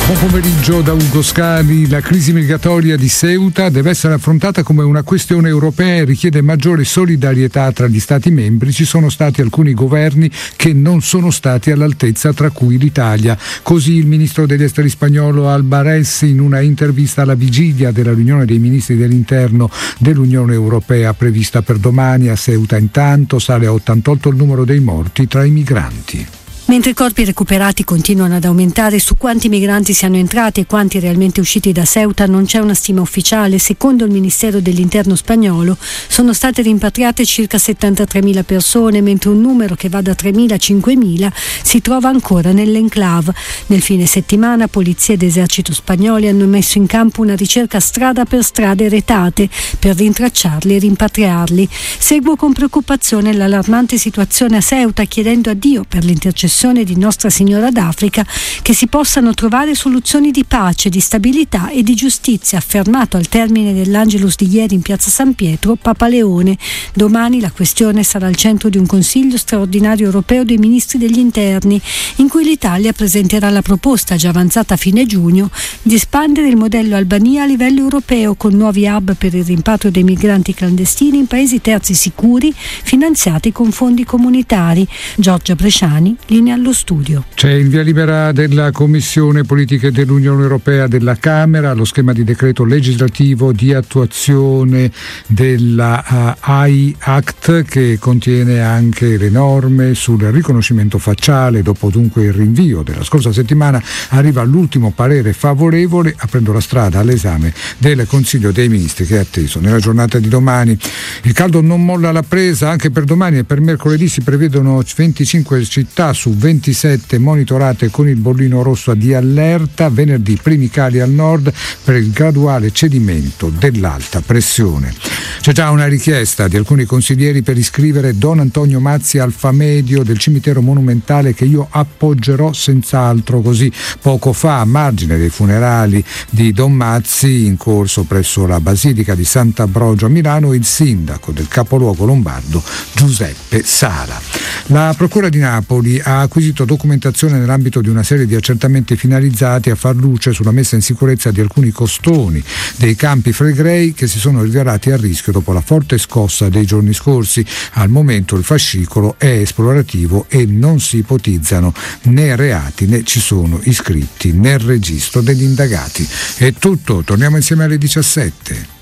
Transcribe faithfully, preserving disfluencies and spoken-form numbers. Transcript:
Buon pomeriggio da Ugo Scali. La crisi migratoria di Ceuta deve essere affrontata come una questione europea e richiede maggiore solidarietà tra gli Stati membri. Ci sono stati alcuni governi che non sono stati all'altezza, tra cui l'Italia. Così il ministro degli esteri spagnolo Albares, in una intervista alla vigilia della riunione dei ministri dell'interno dell'Unione Europea prevista per domani a Ceuta. Intanto sale a ottantotto il numero dei morti tra i migranti. Mentre i corpi recuperati continuano ad aumentare, su quanti migranti siano entrati e quanti realmente usciti da Ceuta non c'è una stima ufficiale. Secondo il Ministero dell'Interno spagnolo sono state rimpatriate circa settantatremila persone, mentre un numero che va da tremila a cinquemila si trova ancora nell'enclave. Nel fine settimana polizia ed esercito spagnoli hanno messo in campo una ricerca strada per strade retate per rintracciarli e rimpatriarli. Seguo con preoccupazione l'allarmante situazione a Ceuta, chiedendo a Dio per l'intercessione di Nostra Signora d'Africa che si possano trovare soluzioni di pace, di stabilità e di giustizia, affermato al termine dell'Angelus di ieri in piazza San Pietro Papa Leone. Domani la questione sarà al centro di un consiglio straordinario europeo dei ministri degli interni, in cui l'Italia presenterà la proposta, già avanzata a fine giugno, di espandere il modello Albania a livello europeo con nuovi hub per il rimpatrio dei migranti clandestini in paesi terzi sicuri, finanziati con fondi comunitari. Giorgia Bresciani, linea allo studio. C'è il via libera della Commissione Politiche dell'Unione Europea della Camera, lo schema di decreto legislativo di attuazione della uh, A I Act, che contiene anche le norme sul riconoscimento facciale. Dopo dunque il rinvio della scorsa settimana arriva l'ultimo parere favorevole, aprendo la strada all'esame del Consiglio dei Ministri, che è atteso nella giornata di domani. Il caldo non molla la presa, anche per domani e per mercoledì si prevedono venticinque città su ventisette monitorate con il bollino rosso di allerta. Venerdì primi cali al nord per il graduale cedimento dell'alta pressione. C'è già una richiesta di alcuni consiglieri per iscrivere Don Antonio Mazzi al Famedio del cimitero monumentale, che io appoggerò senz'altro. Così poco fa, a margine dei funerali di Don Mazzi in corso presso la Basilica di Sant'Ambrogio a Milano, il sindaco del capoluogo lombardo Giuseppe Sala. La Procura di Napoli ha acquisito documentazione nell'ambito di una serie di accertamenti finalizzati a far luce sulla messa in sicurezza di alcuni costoni dei Campi Flegrei che si sono rivelati a rischio dopo la forte scossa dei giorni scorsi. Al momento il fascicolo è esplorativo e non si ipotizzano né reati né ci sono iscritti nel registro degli indagati. È tutto, torniamo insieme alle diciassette.